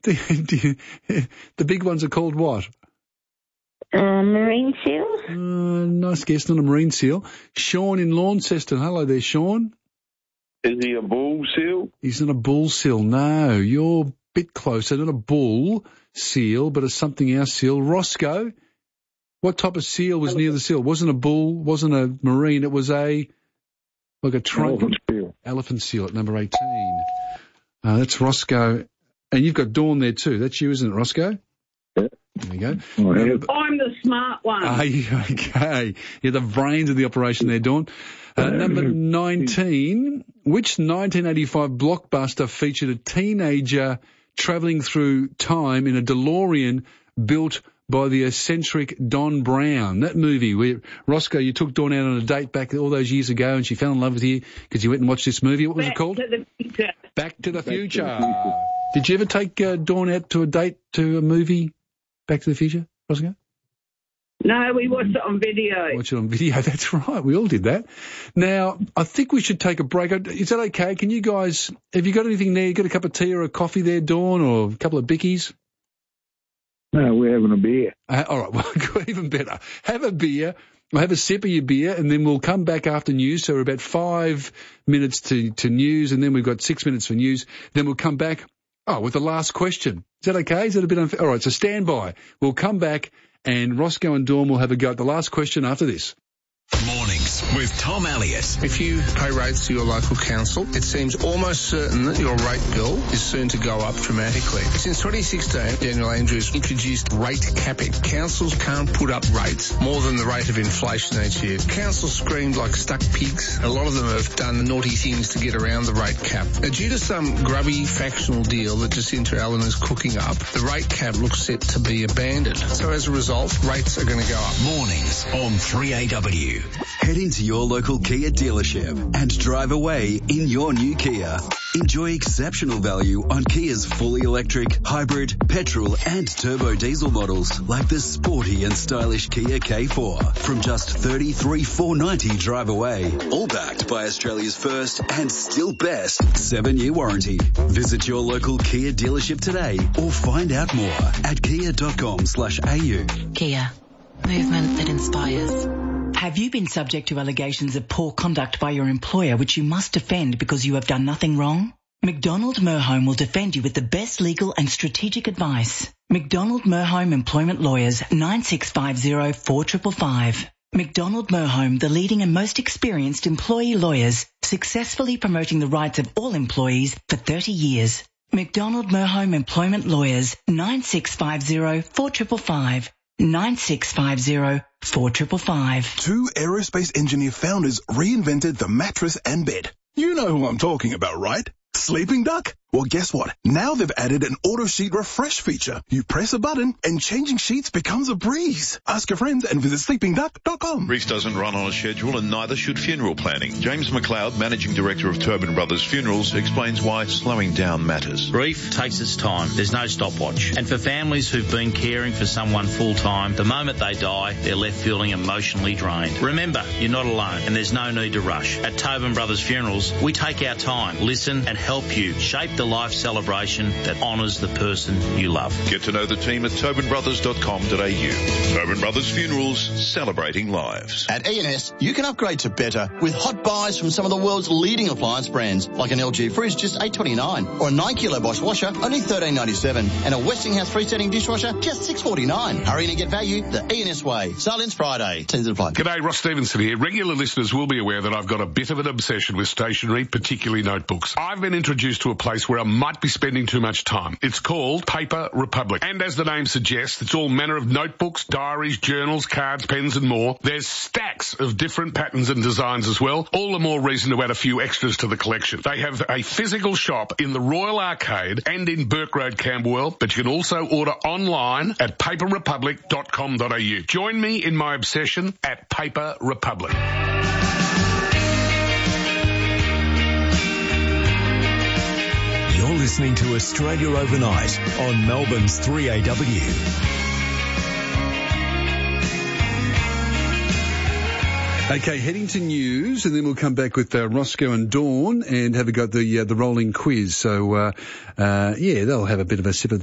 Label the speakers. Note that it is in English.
Speaker 1: The big ones are called what?
Speaker 2: Marine seals.
Speaker 1: Nice guess, not a marine seal. Sean in Launceston. Hello there, Sean.
Speaker 3: Is he a bull seal?
Speaker 1: He's not a bull seal. No, you're a bit closer. Not a bull seal, but a something else seal. Roscoe, what type of seal was near the seal? Wasn't a bull, wasn't a marine. It was like a trunk.
Speaker 3: Elephant seal.
Speaker 1: Elephant seal at number 18. That's Roscoe. And you've got Dawn there too. That's you, isn't it, Roscoe?
Speaker 3: Yeah.
Speaker 1: There you go.
Speaker 4: I'm the smart one.
Speaker 1: Okay. You're the brains of the operation there, Dawn. Number 19. Which 1985 blockbuster featured a teenager travelling through time in a DeLorean built by the eccentric Don Brown? That movie where, Roscoe, you took Dawn out on a date back all those years ago and she fell in love with you because you went and watched this movie. What was it called?
Speaker 4: Back to the Future.
Speaker 1: Back to the Future. Did you ever take Dawn out to a date to a movie, Back to the Future, Roscoe?
Speaker 4: No, we watched it on video.
Speaker 1: Watch it on video, that's right. We all did that. Now, I think we should take a break. Is that okay? Can you guys, have you got anything there? You got a cup of tea or a coffee there, Dawn, or a couple of bickies?
Speaker 3: No, we're having a beer.
Speaker 1: All right, well, even better. Have a beer. We'll have a sip of your beer, and then we'll come back after news. So we're about 5 minutes to news, and then we've got 6 minutes for news. Then we'll come back, with the last question. Is that okay? Is that a bit unfair? All right, so stand by. We'll come back, and Roscoe and Dawn will have a go at the last question after this.
Speaker 5: Mornings with Tom Elliott.
Speaker 6: If you pay rates to your local council, it seems almost certain that your rate bill is soon to go up dramatically. Since 2016, Daniel Andrews introduced rate capping. Councils can't put up rates more than the rate of inflation each year. Councils screamed like stuck pigs. A lot of them have done naughty things to get around the rate cap. Now, due to some grubby factional deal that Jacinta Allen is cooking up, the rate cap looks set to be abandoned. So as a result, rates are going to go up.
Speaker 5: Mornings on 3AW.
Speaker 7: Head into your local Kia dealership and drive away in your new Kia. Enjoy exceptional value on Kia's fully electric, hybrid, petrol and turbo diesel models like the sporty and stylish Kia K4 from just $33,490 drive away. All backed by Australia's first and still best 7-year warranty. Visit your local Kia dealership today or find out more at kia.com/au.
Speaker 8: Kia. Movement that inspires. Have you been subject to allegations of poor conduct by your employer which you must defend because you have done nothing wrong? McDonald Merholm will defend you with the best legal and strategic advice. McDonald Merholm Employment Lawyers, 9650-4555. McDonald Merholm, the leading and most experienced employee lawyers, successfully promoting the rights of all employees for 30 years. McDonald Merholm Employment Lawyers, 9650-4555. 9650-4555.
Speaker 9: Two aerospace engineer founders reinvented the mattress and bed. You know who I'm talking about, right? Sleeping Duck? Well, guess what? Now they've added an auto sheet refresh feature. You press a button and changing sheets becomes a breeze. Ask your friends and visit sleepingduck.com.
Speaker 10: Reef doesn't run on a schedule and neither should funeral planning. James McLeod, Managing Director of Tobin Brothers Funerals, explains why slowing down matters.
Speaker 11: Grief takes its time. There's no stopwatch. And for families who've been caring for someone full-time, the moment they die, they're left feeling emotionally drained. Remember, you're not alone and there's no need to rush. At Tobin Brothers Funerals, we take our time, listen and help you shape the life celebration that honours the person you love.
Speaker 10: Get to know the team at tobinbrothers.com.au. Tobin Brothers Funerals, celebrating lives.
Speaker 12: At E&S, you can upgrade to better with hot buys from some of the world's leading appliance brands, like an LG fridge just $8.29, or a 9 kilo Bosch washer only $13.97, and a Westinghouse freestanding dishwasher just $6.49. Hurry in and get value the E&S way. Silence Friday. Terms apply.
Speaker 13: G'day, Ross Stevenson here. Regular listeners will be aware that I've got a bit of an obsession with stationery, particularly notebooks. I've been introduced to a place where I might be spending too much time. It's called Paper Republic. And as the name suggests, it's all manner of notebooks, diaries, journals, cards, pens and more. There's stacks of different patterns and designs as well. All the more reason to add a few extras to the collection. They have a physical shop in the Royal Arcade and in Burke Road, Camberwell, but you can also order online at paperrepublic.com.au. Join me in my obsession at Paper Republic.
Speaker 5: You're listening to Australia Overnight on Melbourne's 3AW.
Speaker 1: Okay, heading to news, and then we'll come back with Roscoe and Dawn and have a go at the rolling quiz. So, they'll have a bit of a sip of